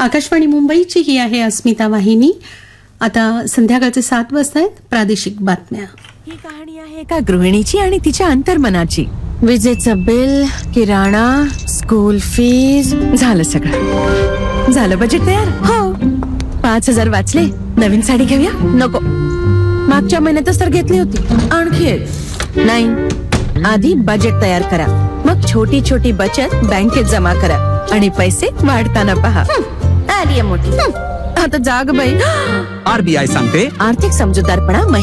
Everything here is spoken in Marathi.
आकाशवाणी मुंबईची ही आहे अस्मिता वाहिनी. आता संध्याकाळचे 7 वाजता आहेत. प्रादेशिक बातम्या. ही कहाणी आहे एका गृहिणीची आणि तिच्या अंतर्मनाची. विजेचं बिल, किराणा, स्कूल फीज, झालं सगळं. झालं बजेट तयार. हो, 5,000 वाचले. नवीन साडी घेऊया. नको, मागच्या महिन्यातच तर घेतली होती. आणखी एक. नाही, आधी बजेट तयार करा, मग छोटी छोटी बचत बँकेत जमा करा आणि पैसे वाढताना पहा. आली मोठी. आता जाग बाई. RBI सांगते, आर्थिक समजूतदारपणा